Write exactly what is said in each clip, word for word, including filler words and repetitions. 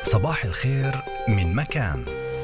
صباح الخير من مكان.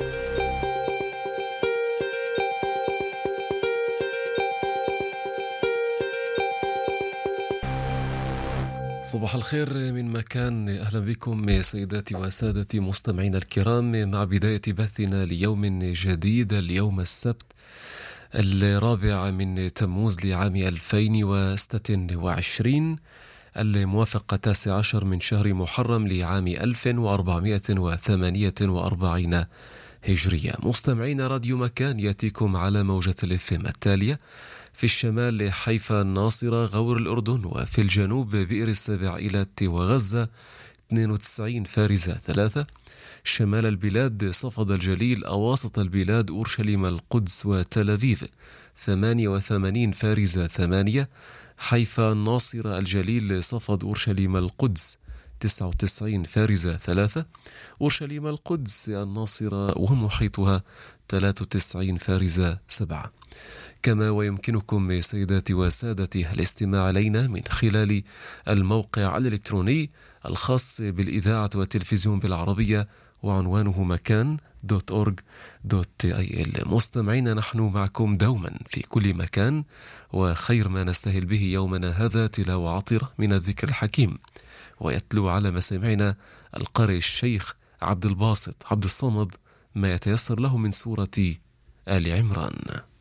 صباح الخير من مكان. أهلا بكم سيداتي وسادتي مستمعينا الكرام مع بداية بثنا ليوم جديد، اليوم السبت الرابع من تموز لعام ألفين وستة وعشرين، الموافق التاسع عشر من شهر محرم لعام ألف وأربعمائة وثمانية وأربعين هجرية. مستمعين راديو مكان يأتيكم على موجة الإفم التالية: في الشمال حيفا، الناصرة، غور الأردن، وفي الجنوب بئر السبع وغزة اثنين وتسعين فارزة ثلاثة، شمال البلاد صفد الجليل، أواسط البلاد أورشليم القدس وتل أبيب ثمانية وثمانين فارزة ثمانية، حيفا الناصرة الجليل صفد أورشليم القدس تسعة وتسعين فارزة ثلاثة، أورشليم القدس الناصرة ومحيطها ثلاثة وتسعين فارزة سبعة. كما ويمكنكم سيداتي وسادتي الاستماع علينا من خلال الموقع الإلكتروني الخاص بالإذاعة والتلفزيون بالعربية، وعنوانه مكان دوت أورج دوت أي إل. مستمعين، نحن معكم دوما في كل مكان، وخير ما نستهل به يومنا هذا تلاوة عطرة من الذكر الحكيم، ويتلو على مسامعنا القارئ الشيخ عبد الباسط عبد الصمد ما يتيسر له من سورة آل عمران.